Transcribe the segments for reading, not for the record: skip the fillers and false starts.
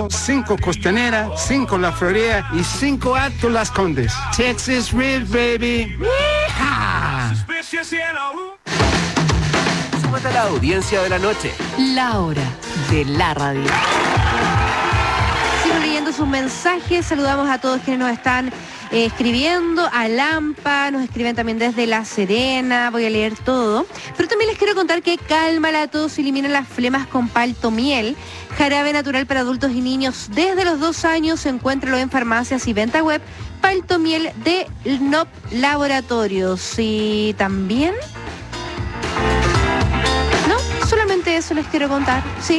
Concepción, 5 Costanera, 5 La Florida y 5 Alto Las Condes. Texas Rib, baby. ¡Yeehaw! Súmate a la audiencia de la noche. La hora de la radio. Sigo leyendo sus mensajes. Saludamos a todos quienes nos están escribiendo. A Lampa, nos escriben también desde La Serena. Voy a leer todo. Pero también les quiero contar que Cálmala a todos, elimina las flemas con Paltomiel. Jarabe natural para adultos y niños desde los 2 años. Encuéntralo en farmacias y venta web. Paltomiel de NOP Laboratorios. Y también... No, solamente eso les quiero contar. Sí.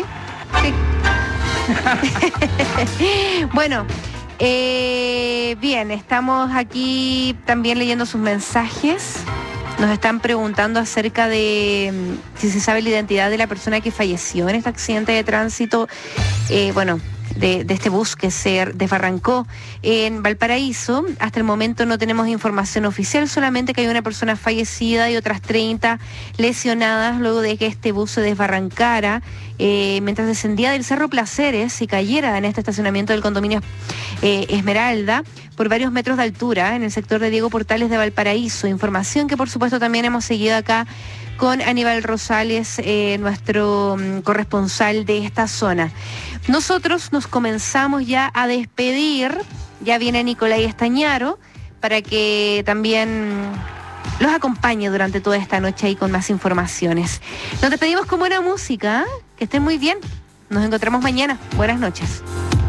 Bueno, bien, estamos aquí también leyendo sus mensajes. Nos están preguntando acerca de si se sabe la identidad de la persona que falleció en este accidente de tránsito, de este bus que se desbarrancó en Valparaíso. Hasta el momento no tenemos información oficial, solamente que hay una persona fallecida y otras 30 lesionadas luego de que este bus se desbarrancara mientras descendía del Cerro Placeres y cayera en este estacionamiento del condominio Esmeralda por varios metros de altura en el sector de Diego Portales de Valparaíso. Información que por supuesto también hemos seguido acá con Aníbal Rosales, nuestro corresponsal de esta zona. Nosotros nos comenzamos ya a despedir. Ya viene Nicolai Estañaro para que también los acompañe durante toda esta noche ahí con más informaciones. Nos despedimos con buena música, ¿eh? Que estén muy bien. Nos encontramos mañana. Buenas noches.